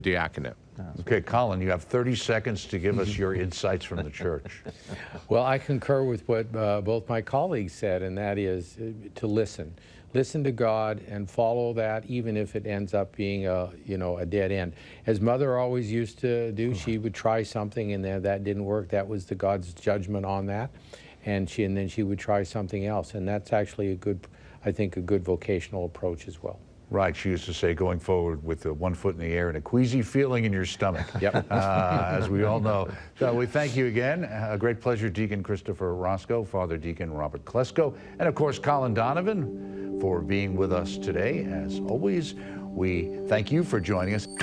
diaconate. Okay, Colin, you have 30 seconds to give us your insights from the church. Well, I concur with what both my colleagues said, and that is to listen. Listen to God and follow that, even if it ends up being a dead end. As Mother always used to do, she would try something, and then that didn't work. That was the God's judgment on that, and then she would try something else, and that's actually I think a good vocational approach as well. Right, she used to say, going forward with 1 foot in the air and a queasy feeling in your stomach. Yep. As we all know. So we thank you again. A great pleasure, Deacon Christopher Roscoe, Father Deacon Robert Klesko, and of course, Colin Donovan, for being with us today. As always, we thank you for joining us.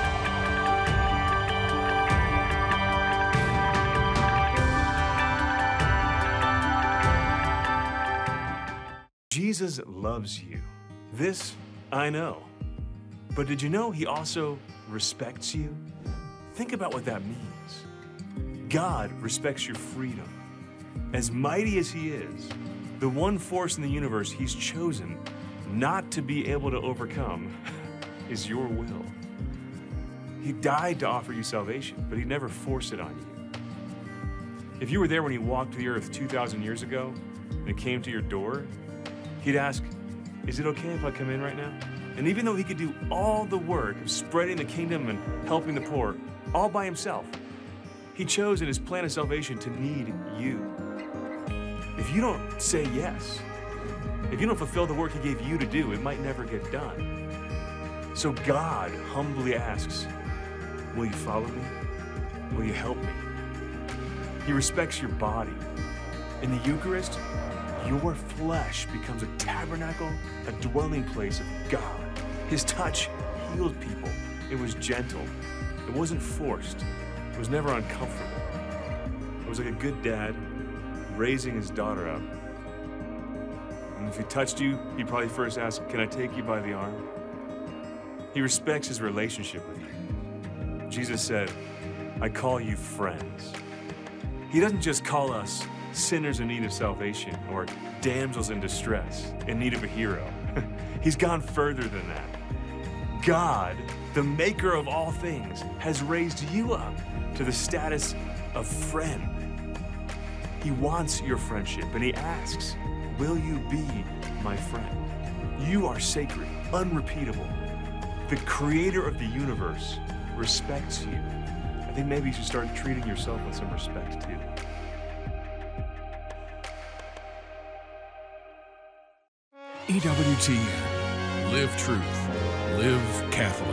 Jesus loves you. This I know. But did you know he also respects you? Think about what that means. God respects your freedom. As mighty as he is, the one force in the universe he's chosen not to be able to overcome is your will. He died to offer you salvation, but he never forced it on you. If you were there when he walked the earth 2,000 years ago and came to your door, he'd ask, is it okay if I come in right now? And even though he could do all the work of spreading the kingdom and helping the poor all by himself, he chose in his plan of salvation to need you. If you don't say yes, if you don't fulfill the work he gave you to do, it might never get done. So God humbly asks, will you follow me? Will you help me? He respects your body. In the Eucharist, your flesh becomes a tabernacle, a dwelling place of God. His touch healed people. It was gentle. It wasn't forced. It was never uncomfortable. It was like a good dad raising his daughter up. And if he touched you, he'd probably first ask, can I take you by the arm? He respects his relationship with you. Jesus said, I call you friends. He doesn't just call us sinners in need of salvation or damsels in distress in need of a hero. He's gone further than that. God, the maker of all things, has raised you up to the status of friend. He wants your friendship, and he asks, will you be my friend? You are sacred, unrepeatable. The creator of the universe respects you. I think maybe you should start treating yourself with some respect too. EWTN. Live truth. Live Catholic.